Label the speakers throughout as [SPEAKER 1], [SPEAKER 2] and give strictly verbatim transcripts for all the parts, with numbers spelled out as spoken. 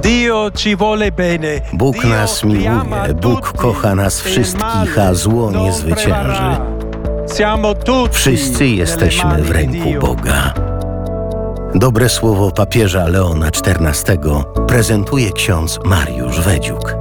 [SPEAKER 1] Bóg nas miłuje, Bóg kocha nas wszystkich, a zło nie zwycięży. Wszyscy jesteśmy w ręku Boga. Dobre słowo papieża Leona czternastego prezentuje ksiądz Mariusz Wedziuk.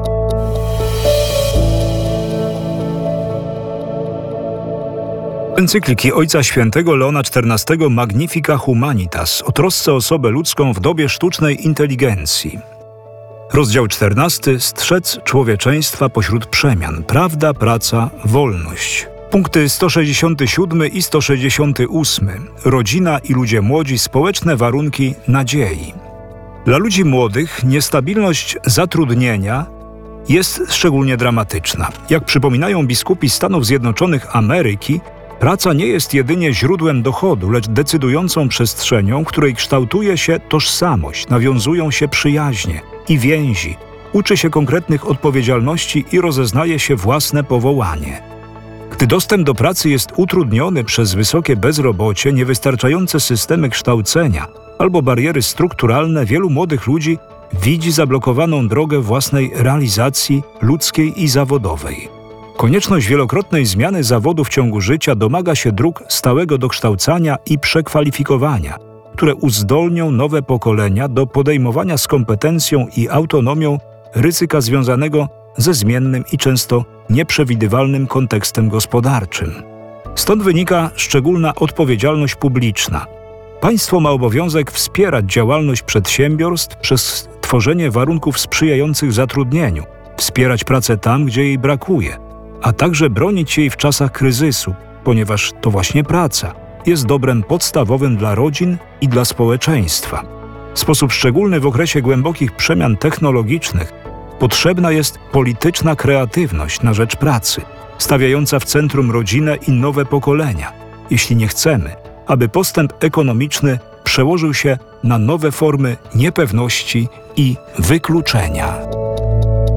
[SPEAKER 2] Encykliki Ojca Świętego Leona czternastego Magnifica Humanitas o trosce o osobę ludzką w dobie sztucznej inteligencji. Rozdział czternasty. Strzec człowieczeństwa pośród przemian. Prawda, praca, wolność. Punkty sto sześćdziesiąty siódmy i sto sześćdziesiąty ósmy. Rodzina i ludzie młodzi. Społeczne warunki nadziei. Dla ludzi młodych niestabilność zatrudnienia jest szczególnie dramatyczna. Jak przypominają biskupi Stanów Zjednoczonych Ameryki, praca nie jest jedynie źródłem dochodu, lecz decydującą przestrzenią, w której kształtuje się tożsamość, nawiązują się przyjaźnie i więzi, uczy się konkretnych odpowiedzialności i rozeznaje się własne powołanie. Gdy dostęp do pracy jest utrudniony przez wysokie bezrobocie, niewystarczające systemy kształcenia albo bariery strukturalne, wielu młodych ludzi widzi zablokowaną drogę własnej realizacji ludzkiej i zawodowej. Konieczność wielokrotnej zmiany zawodu w ciągu życia domaga się dróg stałego dokształcania i przekwalifikowania, które uzdolnią nowe pokolenia do podejmowania z kompetencją i autonomią ryzyka związanego ze zmiennym i często nieprzewidywalnym kontekstem gospodarczym. Stąd wynika szczególna odpowiedzialność publiczna. Państwo ma obowiązek wspierać działalność przedsiębiorstw przez tworzenie warunków sprzyjających zatrudnieniu, wspierać pracę tam, gdzie jej brakuje, a także bronić jej w czasach kryzysu, ponieważ to właśnie praca jest dobrem podstawowym dla rodzin i dla społeczeństwa. W sposób szczególny w okresie głębokich przemian technologicznych potrzebna jest polityczna kreatywność na rzecz pracy, stawiająca w centrum rodzinę i nowe pokolenia, jeśli nie chcemy, aby postęp ekonomiczny przełożył się na nowe formy niepewności i wykluczenia.